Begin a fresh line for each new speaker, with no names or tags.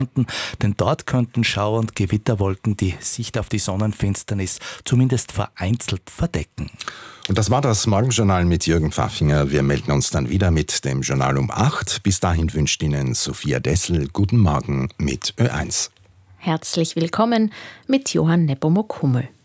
denn dort könnten Schauer- und Gewitterwolken die Sicht auf die Sonnenfinsternis zumindest vereinzelt verdecken.
Und das war das Morgenjournal mit Jürgen Pfaffinger. Wir melden uns dann wieder mit dem Journal um 8. Bis dahin wünscht Ihnen Sophia Dessel guten Morgen mit Ö1.
Herzlich willkommen mit Johann Nepomuk Hummel.